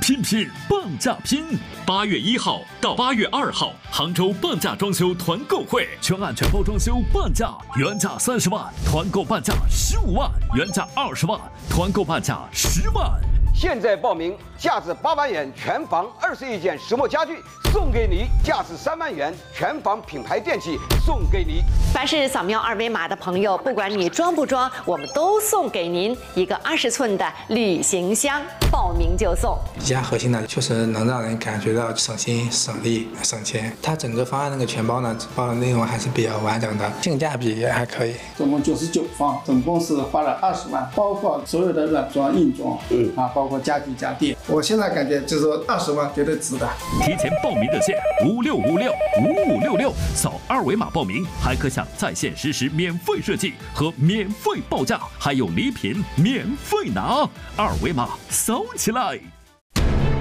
拼拼半价拼！8月1号到8月2号，杭州半价装修团购会，全案全包装修半价，原价30万，团购半价15万，原价20万，团购半价10万。 现在报名，价值8万元全房21件石墨家具送给你，价值3万元全房品牌电器送给你。 凡是扫描2维码的朋友，不管你装不装，我们都送给您一个20寸的旅行箱，报名就送。 比较核心的，确实能让人感觉到省心、省力、省钱。它整个方案那个全包呢，包的内容还是比较完整的，性价比也还可以。 总共99方，总共是花了20万，包括所有的软装、硬装，包括家具家电。我现在感觉就是说20万绝对值的。 提前报名热线56565566，扫2维码报名，还可享在线实时免费设计和免费报价，还有礼品免费拿。2维码扫起来！